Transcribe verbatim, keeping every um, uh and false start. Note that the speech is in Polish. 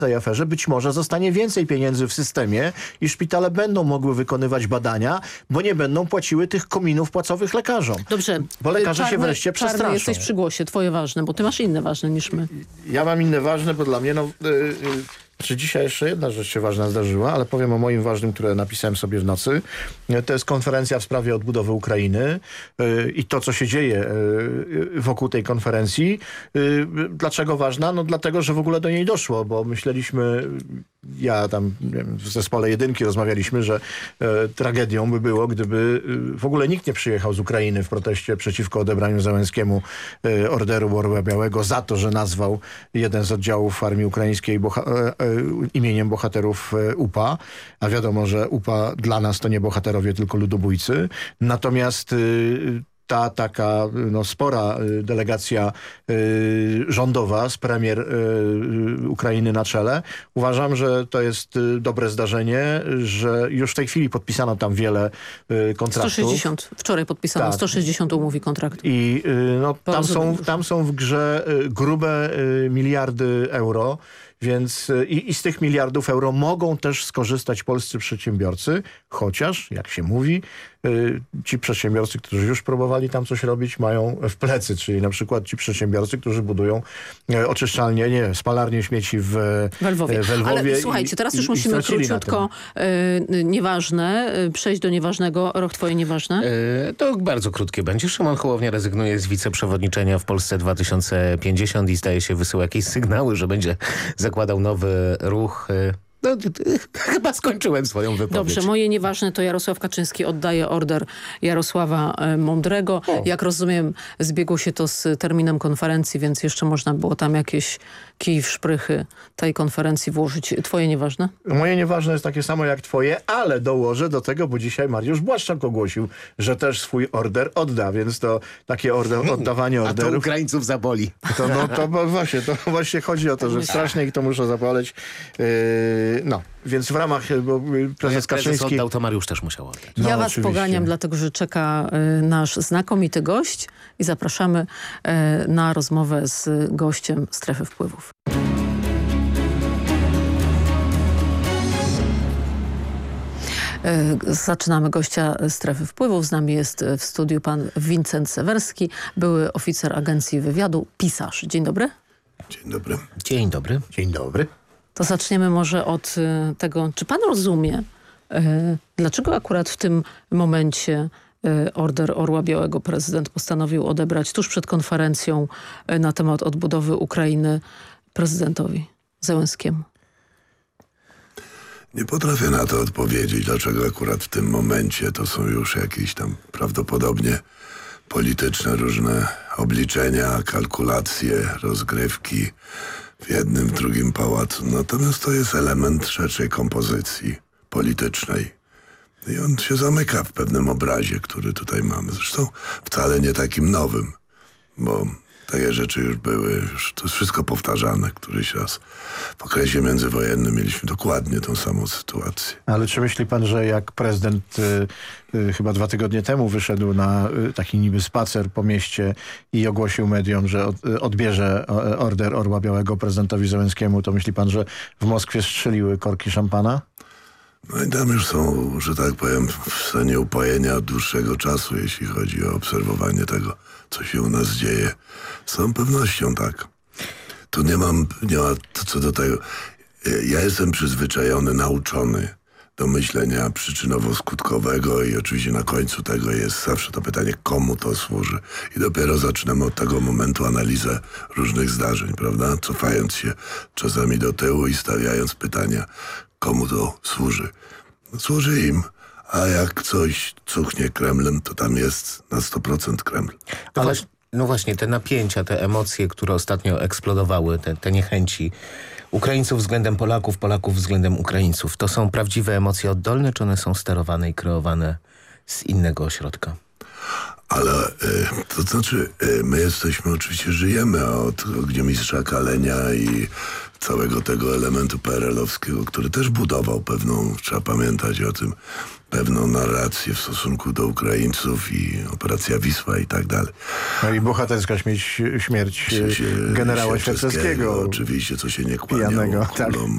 tej aferze być może zostanie więcej pieniędzy w systemie i szpitale będą mogły wykonywać badania, bo nie będą płaciły tych kominów płacowych lekarzom. Dobrze. Bo lekarze Czarny, się wreszcie Czarny, przestraszą. jesteś przy głosie, twoje ważne, bo ty masz inne ważne niż my. Ja mam inne ważne, bo dla mnie no... Yy, yy, Czy dzisiaj jeszcze jedna rzecz się ważna zdarzyła, ale powiem o moim ważnym, które napisałem sobie w nocy. To jest konferencja w sprawie odbudowy Ukrainy yy, i to, co się dzieje yy, wokół tej konferencji. Yy, dlaczego ważna? No dlatego, że w ogóle do niej doszło, bo myśleliśmy, ja tam nie wiem, w zespole jedynki rozmawialiśmy, że yy, tragedią by było, gdyby yy, w ogóle nikt nie przyjechał z Ukrainy w proteście przeciwko odebraniu Zełenskiemu yy, Orderu Orła Białego za to, że nazwał jeden z oddziałów armii ukraińskiej boha- yy, imieniem bohaterów U P A, a wiadomo, że U P A dla nas to nie bohaterowie, tylko ludobójcy. Natomiast y, ta taka no, spora y, delegacja y, rządowa z premier y, Ukrainy na czele, uważam, że to jest y, dobre zdarzenie, że już w tej chwili podpisano tam wiele y, kontraktów. sto sześćdziesiąt. Wczoraj podpisano tak. sto sześćdziesiąt umów i kontraktów. I y, no, tam, są, tam są w grze y, grube y, miliardy euro. Więc i, i z tych miliardów euro mogą też skorzystać polscy przedsiębiorcy, chociaż, jak się mówi, y, ci przedsiębiorcy, którzy już próbowali tam coś robić, mają w plecy, czyli na przykład ci przedsiębiorcy, którzy budują y, oczyszczalnie, nie, spalarnię śmieci w, w Lwowie. W Lwowie. Ale i, słuchajcie, teraz i, już i musimy króciutko y, nieważne, y, przejść do nieważnego. Rok twoje nieważne? Yy, to bardzo krótkie będzie. Szymon Hołownia rezygnuje z wiceprzewodniczenia w Polsce dwa tysiące pięćdziesiąt i zdaje się wysyła jakieś sygnały, że będzie zakładał nowy ruch. No, chyba skończyłem swoją wypowiedź. Dobrze, moje nieważne to Jarosław Kaczyński oddaje order Jarosława Mądrego. O. Jak rozumiem, zbiegło się to z terminem konferencji, więc jeszcze można było tam jakieś kij w szprychy tej konferencji włożyć. Twoje nieważne? Moje nieważne jest takie samo jak twoje, ale dołożę do tego, bo dzisiaj Mariusz Błaszczak ogłosił, że też swój order odda, więc to takie order, oddawanie orderów. A to Ukraińców zaboli. To, no, to właśnie, to właśnie chodzi o to, że strasznie ich to muszą zaboleć. Yy, no, więc w ramach, bo prezes Kaczyński... oddał, to Mariusz też musiał oddać. No, ja was oczywiście. poganiam, dlatego że czeka y, nasz znakomity gość i zapraszamy y, na rozmowę z gościem Strefy Wpływów. Zaczynamy gościa Strefy Wpływów. Z nami jest w studiu pan Wincent Sewerski, były oficer Agencji Wywiadu, pisarz. Dzień dobry. Dzień dobry. Dzień dobry. Dzień dobry. To zaczniemy może od tego, czy pan rozumie, dlaczego akurat w tym momencie order Orła Białego prezydent postanowił odebrać tuż przed konferencją na temat odbudowy Ukrainy prezydentowi Zełenskiemu? Nie potrafię na to odpowiedzieć, dlaczego akurat w tym momencie to są już jakieś tam prawdopodobnie polityczne różne obliczenia, kalkulacje, rozgrywki w jednym, w drugim pałacu. Natomiast to jest element szerszej kompozycji politycznej. I on się zamyka w pewnym obrazie, który tutaj mamy. Zresztą wcale nie takim nowym, bo takie rzeczy już były, już to jest wszystko powtarzane któryś raz. W okresie międzywojennym mieliśmy dokładnie tą samą sytuację. Ale czy myśli pan, że jak prezydent y, y, chyba dwa tygodnie temu wyszedł na y, taki niby spacer po mieście i ogłosił mediom, że od, y, odbierze o, order Orła Białego prezydentowi Zełenskiemu, to myśli pan, że w Moskwie strzeliły korki szampana? No i tam już są, że tak powiem, w stanie upojenia od dłuższego czasu, jeśli chodzi o obserwowanie tego, co się u nas dzieje. Z całą pewnością tak. Tu nie mam, nie ma to co do tego. Ja jestem przyzwyczajony, nauczony do myślenia przyczynowo-skutkowego i oczywiście na końcu tego jest zawsze to pytanie, komu to służy. I dopiero zaczynamy od tego momentu analizę różnych zdarzeń, prawda? Cofając się czasami do tyłu i stawiając pytania, komu to służy. No, służy im. A jak coś cuchnie Kremlem, to tam jest na sto procent Kreml. Ale właśnie, no właśnie, te napięcia, te emocje, które ostatnio eksplodowały, te, te niechęci Ukraińców względem Polaków, Polaków względem Ukraińców, to są prawdziwe emocje oddolne, czy one są sterowane i kreowane z innego ośrodka? Ale y, to znaczy, y, my jesteśmy, oczywiście żyjemy od ogniomistrza Kalenia i całego tego elementu P R L-owskiego, który też budował pewną, trzeba pamiętać o tym, pewną narrację w stosunku do Ukraińców i operacja Wisła i tak dalej. No i bohaterska śmierć, śmierć generała Świerczewskiego. Oczywiście, co się nie kłaniało pijanego, tak. kulom